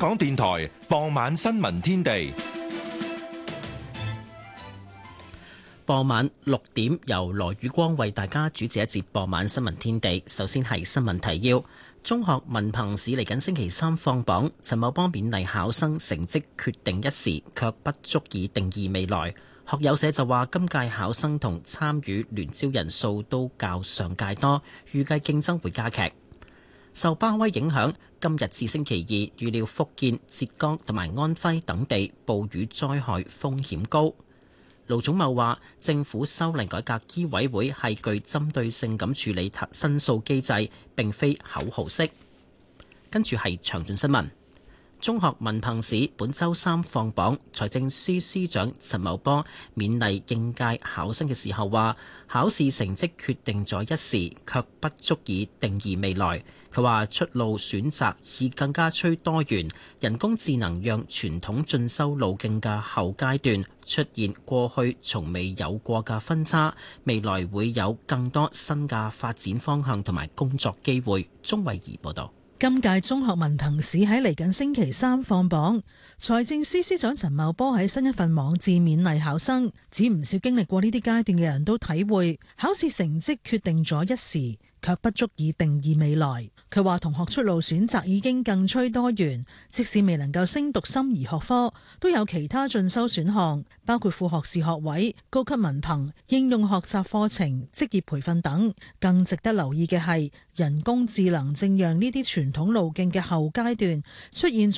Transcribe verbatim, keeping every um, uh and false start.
港電台傍晚新聞天地。 傍晚六點，由羅宇光為大家主持一節傍晚新聞天地。首先係新聞提要：中學文憑試嚟緊星期三放榜，陳茂波勉勵考生成績決定一時，卻不足以定義未來。學友社就話，今屆考生同參與聯招人數都較上屆多，預計競爭會加劇。受巴威影響，今日至星期二，預料福建、浙江同埋安徽等地暴雨災害風險高。盧寵茂話：政府修例改革醫委會係具針對性咁處理申訴機制，並非口號式。跟住係詳盡新聞。中學文憑試本週三放榜，財政司司長陳茂波勉勵應屆考生嘅時候話：考試成績決定咗一時，卻不足以定義未來。佢話出路選擇已更加趨多元，人工智能讓傳統進修路徑嘅後階段出現過去從未有過嘅分叉，未來會有更多新嘅發展方向同埋工作機會。鍾慧儀報導。 今屆中學文憑試喺嚟緊星期三放榜，財政司司長陳茂波喺新一份網誌勉勵考生，指唔少經歷過呢啲階段嘅人都體會，考試成績決定咗一時，卻不足以定義未來。佢話同學出路選擇已經更趨多元，即使未能夠升讀心儀學科，都有其他進修選項，包括副學士學位、高級文憑、應用學習課程、職業培訓等。更值得留意嘅係，人工智能正讓呢啲傳統路徑嘅後階段出現